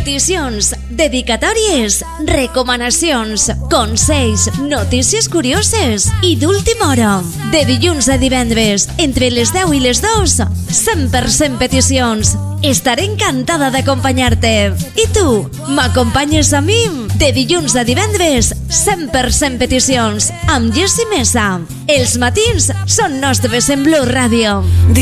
peticions, dedicatòries, recomanacions, consells, notícies curioses i d'última hora. De dilluns a divendres, entre les 10 i les 2, 100% peticions. Estaré encantada d'acompanyar-te. I tu, m'acompanyes a mi? De dilluns a divendres, 100% peticions, amb Jessie Mesa. Els matins són nostres en Blu Radio.